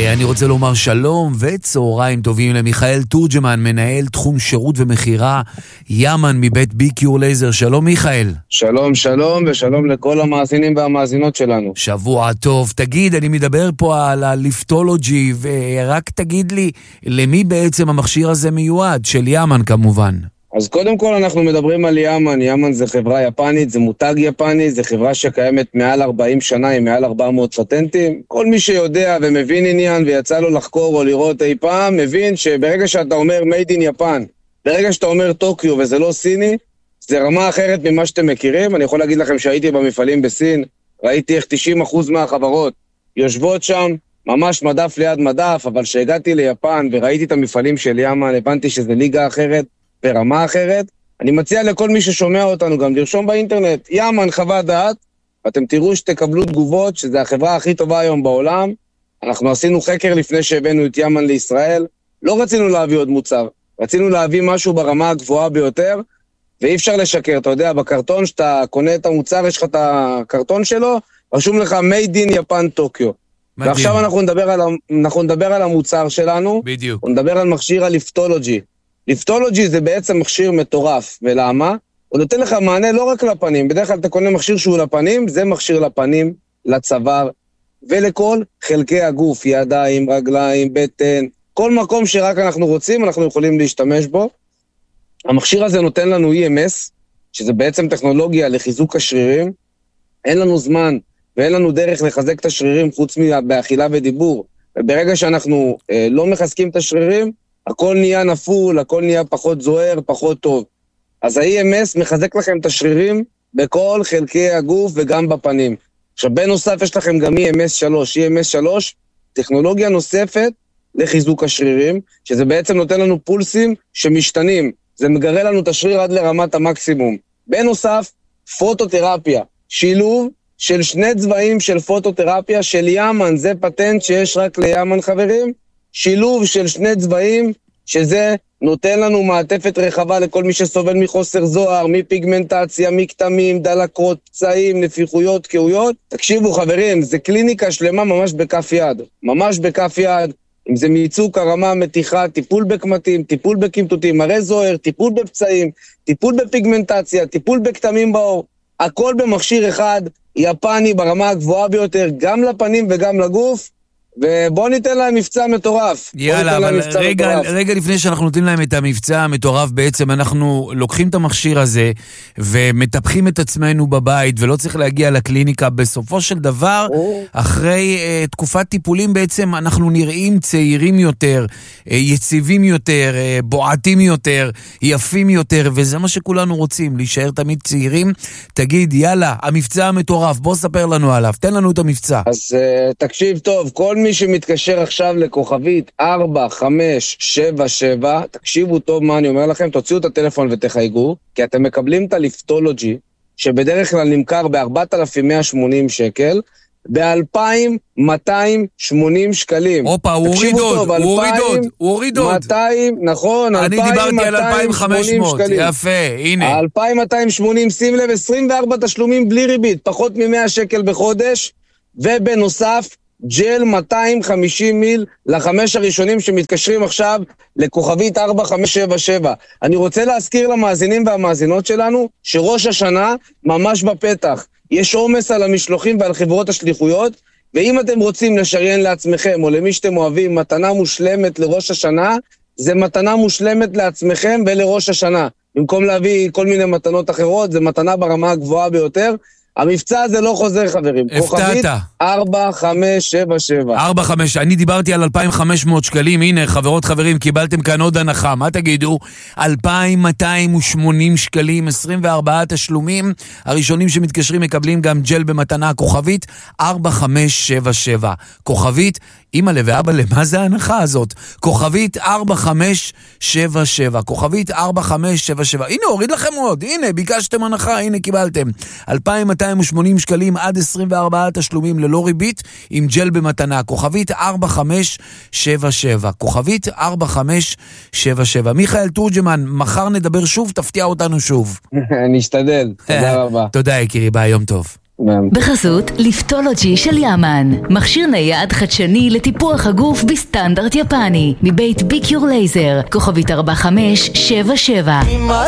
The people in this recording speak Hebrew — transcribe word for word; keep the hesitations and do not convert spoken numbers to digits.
אני רוצה לומר שלום וצהריים טובים למיכאל תורג'מן, מנהל תחום שירות ומחירה ימן מבית ביקיור לייזר. שלום מיכאל. שלום שלום ושלום לכל המאזינים והמאזינות שלנו. שבוע טוב. תגיד, אני מדבר פה על הליפטולוגי, ורק תגיד לי למי בעצם המכשיר הזה מיועד, של ימן כמובן. אז קודם כל אנחנו מדברים על ימן. ימן זה חברה יפנית, זה מותג יפני, זה חברה שקיימת מעל ארבעים שנה עם מעל ארבע מאות פטנטים. כל מי שיודע ומבין עניין ויצא לו לחקור או לראות אי פעם, מבין שברגע שאתה אומר made in יפן, ברגע שאתה אומר טוקיו וזה לא סיני, זה רמה אחרת ממה שאתם מכירים. אני יכול להגיד לכם שהייתי במפעלים בסין, ראיתי איך תשעים אחוז מהחברות יושבות שם, ממש מדף ליד מדף, אבל שהגעתי ליפן וראיתי את המפעלים של ימן, הבנתי שזה ליגה אחרת, ברמה אחרת. אני מציע לכל מי ששומע אותנו גם לרשום באינטרנט ימן חוות דעת, ואתם תראו שתקבלו תגובות שזה החברה הכי טובה היום בעולם. אנחנו עשינו חקר לפני שהבאנו את ימן לישראל, לא רצינו להביא עוד מוצר, רצינו להביא משהו ברמה הגבוהה ביותר, ואי אפשר לשקר. אתה יודע, בקרטון שאתה קונה את המוצר, יש לך את הקרטון שלו, רשום לך made in יפן טוקיו. ועכשיו אנחנו נדבר על, אנחנו נדבר על המוצר שלנו, בדיוק. נדבר על מכשיר הליפטולוגי. ליפטולוגי זה בעצם מכשיר מטורף, ולמה? הוא נותן לך מענה לא רק לפנים, בדרך כלל אתה קונה מכשיר שהוא לפנים, זה מכשיר לפנים, לצוואר, ולכל חלקי הגוף, ידיים, רגליים, בטן, כל מקום שרק אנחנו רוצים, אנחנו יכולים להשתמש בו. המכשיר הזה נותן לנו אי אם אס, שזה בעצם טכנולוגיה לחיזוק השרירים. אין לנו זמן ואין לנו דרך לחזק את השרירים חוץ מבאכילה ודיבור, וברגע שאנחנו אה, לא מחזקים את השרירים, הכל נהיה נפול, הכל נהיה פחות זוהר, פחות טוב. אז ה-אי אם אס מחזק לכם את השרירים בכל חלקי הגוף וגם בפנים. עכשיו, בנוסף יש לכם גם אי אם אס שלוש. אי אם אס שלוש, טכנולוגיה נוספת לחיזוק השרירים, שזה בעצם נותן לנו פולסים שמשתנים. זה מגרה לנו את השריר עד לרמת המקסימום. בנוסף, פוטותרפיה. שילוב של שני צבעים של פוטותרפיה של ימן, זה פטנט שיש רק לימן חברים. שילוב של שני צבעים, שזה נותן לנו מעטפת רחבה לכל מי שסובל מחוסר זוהר, מפיגמנטציה, מכתמים, דלקות, פצעים, נפיחויות, כאויות. תקשיבו חברים, זה קליניקה שלמה ממש בכף יד. ממש בכף יד. אם זה מייצוק הרמה, מתיחה, טיפול בקמטים, טיפול בקמטוטים, מראה זוהר, טיפול בפצעים, טיפול בפיגמנטציה, טיפול בכתמים בעור. הכל במכשיר אחד, יפני ברמה הגבוהה ביותר, גם לפנים וגם לגוף. ובואו ניתן להם מבצע מטורף. יאללה, אבל רגע, מטורף. רגע לפני שאנחנו נותנים להם את המבצע המטורף, בעצם אנחנו לוקחים את המכשיר הזה ומטפחים את עצמנו בבית, ולא צריך להגיע לקליניקה. בסופו של דבר, אחרי uh, תקופת טיפולים בעצם אנחנו נראים צעירים יותר, uh, יציבים יותר, uh, בועטים יותר, יפים יותר, וזה מה שכולנו רוצים, להישאר תמיד צעירים. תגיד, יאללה, המבצע המטורף, בוא ספר לנו עליו, תן לנו את המבצע. אז uh, תקשיב טוב, כל מי שמתקשר עכשיו לכוכבית ארבע חמש שבע שבע, תקשיבו טוב מה אני אומר לכם, תוציאו את הטלפון ותחייגו, כי אתם מקבלים את הליפטולוגי, שבדרך כלל נמכר ב-ארבעת אלפים מאה ושמונים שקל, ב-אלפיים מאתיים ושמונים שקלים. אופה, הוא הוריד עוד, הוא הוריד עוד, הוא הוריד עוד. מאתיים, נכון, אני דיברתי על אלפיים וחמש מאות, יפה, הנה. אלפיים מאתיים ושמונים, שים לב, עשרים וארבע תשלומים בלי ריבית, פחות מ-מאה שקל בחודש, ובנוסף, ג'ל מאתיים וחמישים מיל לחמש הראשונים שמתקשרים עכשיו לכוכבית ארבע חמש שבע שבע. אני רוצה להזכיר למאזינים והמאזינות שלנו שראש השנה ממש בפתח. יש עומס על המשלוחים ועל חברות השליחויות, ואם אתם רוצים לשריין לעצמכם או למי שאתם אוהבים מתנה מושלמת לראש השנה, זה מתנה מושלמת לעצמכם ולראש השנה. במקום להביא כל מיני מתנות אחרות, זה מתנה ברמה הגבוהה ביותר. המבצע הזה לא חוזר חברים. הפתעת. ארבע חמש שבע שבע. ארבע חמש, אני דיברתי על אלפיים וחמש מאות שקלים, הנה חברות חברים, קיבלתם כאן עוד הנחה, מה תגידו? אלפיים מאתיים ושמונים שקלים, עשרים וארבעה תשלומים, הראשונים שמתקשרים מקבלים גם ג'ל במתנה, כוכבית ארבע חמש שבע שבע. כוכבית, אמא ואבא, למה זה ההנחה הזאת? כוכבית ארבע חמש שבע שבע, כוכבית ארבע חמש שבע שבע. הנה, הוריד לכם עוד, הנה, ביקשתם הנחה, הנה קיבלתם. אלפיים מאתיים ושמונים שקלים עד עשרים וארבעה תשלומים ללא ריבית עם ג'ל במתנה, כוכבית ארבע חמש שבע שבע, כוכבית ארבע חמש שבע שבע. מיכאל תורג'מן, מחר נדבר שוב, תפתיע אותנו שוב. נשתדל, תודה רבה. תודה יקירי, ביי, יום טוב. בחסות ליפטולוג'י של יאמן, מכשיר נייד חדשני לטיפוח הגוף בסטנדרט יפני, מבית ביקיור לייזר, כוכבית ארבע חמש שבע שבע.